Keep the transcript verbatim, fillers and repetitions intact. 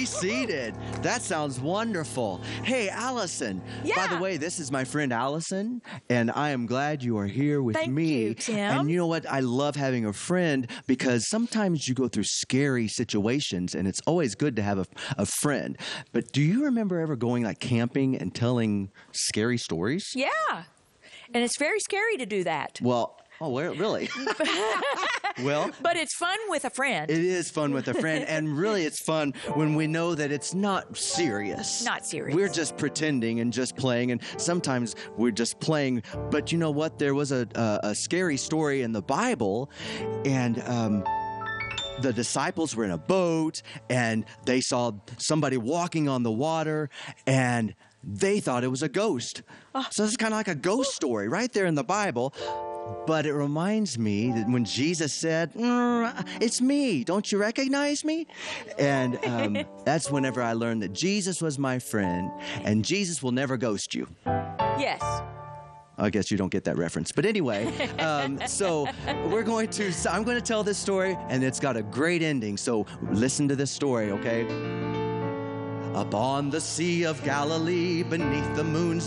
seated. That sounds wonderful. Hey, Allison. Yeah. By the way, this is my friend Allison, and I am glad you are here with Thank me. you, Tim. And you know what? I love having a friend because sometimes you go through scary situations, and it's always good to have a, a friend. But do you remember ever going like camping and telling scary stories? Yeah. And it's very scary to do that. Well, oh, well, really? Well, but it's fun with a friend. it is fun with a friend, and really it's fun when we know that it's not serious. Not serious. We're just pretending and just playing, and sometimes we're just playing. But you know what? There was a, a, a scary story in the Bible, and um, the disciples were in a boat, and they saw somebody walking on the water, and they thought it was a ghost. Oh. So it's kind of like a ghost story right there in the Bible. But it reminds me that when Jesus said, mm, it's me, don't you recognize me? And um, that's whenever I learned that Jesus was my friend, and Jesus will never ghost you. Yes. I guess you don't get that reference. But anyway, um, so we're going to, so I'm going to tell this story, and it's got a great ending. So listen to this story, okay? Upon the Sea of Galilee, beneath the moon's